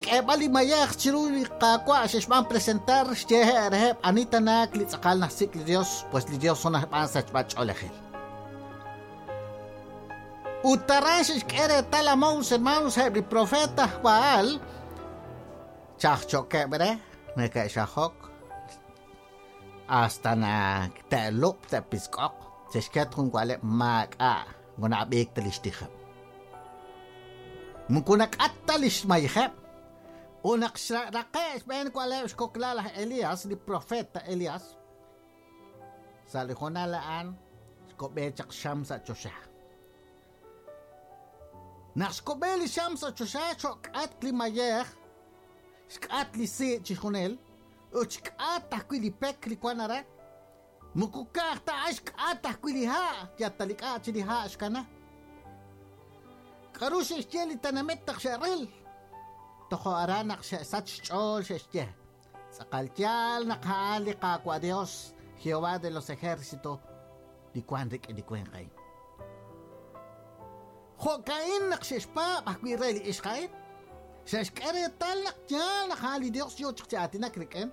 ebali mayach chiruli kakwa shishman presentar shehe erheb anita nak li tzakal nasik li Dios pues li Dios son asach bach olejel utaran shishkere talamos hermanos hebri profeta Baal chachok kebre neke shahok hasta na telop te piskok shishket kun kwale mak ngona bek telishtikhab mungkunak attalish mayheb unak rakes ben kwale skoklala Elias di profeta Elias salikonalaan skobechak sham sa chosha naskobeli sham sa chosha chok at klimayeh skat li si chikhonel uchk atakwili pekli kwanara mukukak ta ashk atakwili ha yatalik achili ha ashkana karush ishjeli tanamet taksharil toko aranak siya sachol siya sakaltial nakahali kakwa Dios Jehová de los ejércitos di kwanrik di kwenkay hokain nakshishpa bakwireli ishkay shashkere tal naktial nakahali Dios yo chikchati nakriken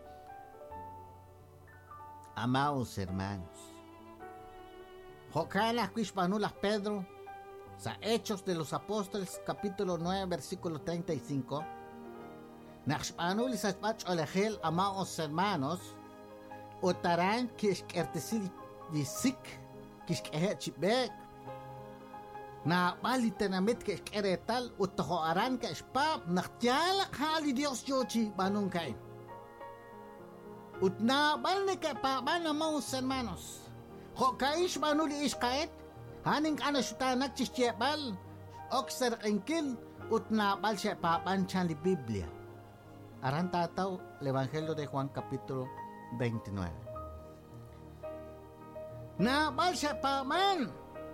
amados hermanos hokain nakwishpanulah Pedro sa Hechos de los Apóstoles capítulo 9 versículo 35 Nakshpanul isachbach olejel amaos hermanos otaran kishkertesil disik kishkehet chibek na balitenamit kishkeretal utohoaran kashpap naktialak hali Dios yochi banung kain utna balne kapaban amaos hermanos hokaish banuli ishkaet haning kana shutanak chichebal okser enkil utna bal shepapan chan li Biblia Aran tataw el Evangelio de Juan capítulo 29. Na bal siya pa man.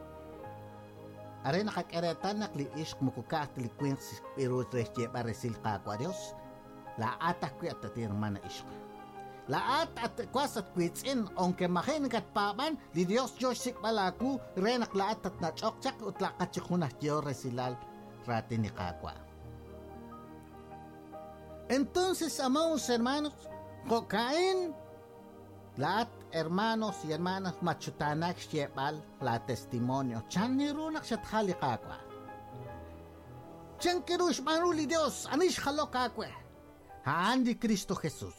Aran nakakeretan nakliish mukukak tilikwing si Spiru Tresye Baresil kakwa Dios. Laatak kwi at tatirman na ish. Laat at kwas at kwitsin onke makin kat paman li Dios Josik balaku renak laat at nachokchak utlakat chikunah Diyo resilal rati ni kakwa. Entonces, amados hermanos, Jocaín, lahat hermanos y hermanas machutanak shebal la testimonio. Chan nirunak siya tkhali kakwa. Chan kirush manuli Dios, anish halo kakwe. Haan di Cristo Jesús.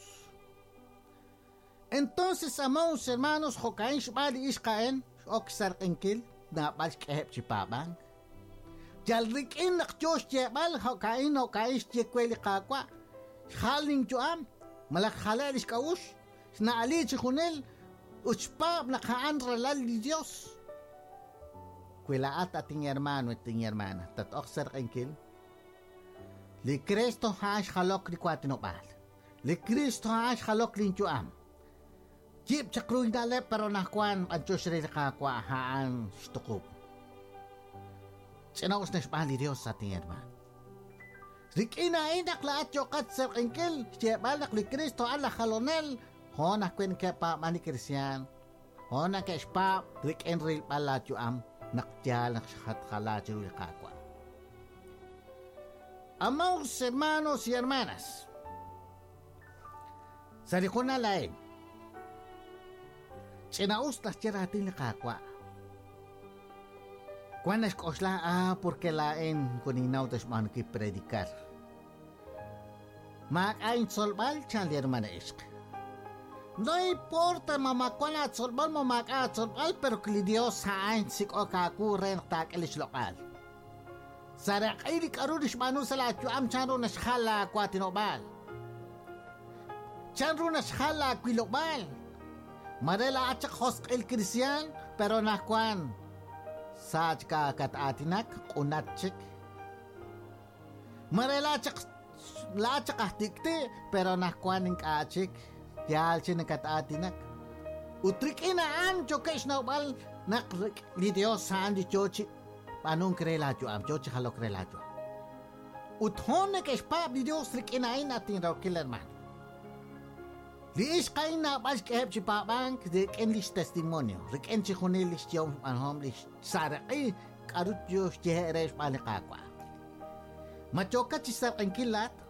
Entonces, amados hermanos, Jocaín shbali ishkaen, oksar enkil, na balsh kehep chipabang. Jalrikin nak Diyos shebal, Jocaín shjekweli kakwa. Haling juam malak halalish kaush na ali chikunel uchpab nakaan relal di Dios kuilaat ating hermano ating hermana tat okser enkil li Cristo hash halok li kwatinopal li Cristo hash halok lin juam jip chakruin dale pero nakwan anchos rel kakwa haan stukub sinaus na shpal di Dios ating hermano Rikina inak laat yokat ser engkel balak li Kristo ala halonel hona kwen ke pa mani Kristian hona ke spa rik enril pala am naktial nakhat khala chul kakwa Amados hermanos y hermanas sarikuna lain Chinaus tas cheratin kakwa Cuanas kosla porque lain kuninaw tas man ki predicar Mak ain solbal chan li hermana ishq. No importa mamakuan at solbal mamak at solbal pero que Dios hain sik o kaku ren tak elish lokal. Sarak ay di karunish manu salat yu am chanro na shkhala kwa tinobal. Chanro na shkhala kwilobal. Marela at sak hosk el Christian pero nakwan. Saj ka kat atinak unat chik. Marela at sak lahat sa kahtikti, pero nakwaning kaachik, yal siya nakataatinak. Utrik inaan, chokesh na ubal, nakrik li Dios saan di chochi, panong kreladyo am, chochi halok kreladyo. Uthon na keshpab li Dios rik inain ating raw kilerman. Li ish kain na bas kehep si papang, rik enlish testimonio, rik en si kunilish yung anhom lish sarak, ay karut Diyos jeheresh panikakwa. Machokat si sarang kilat,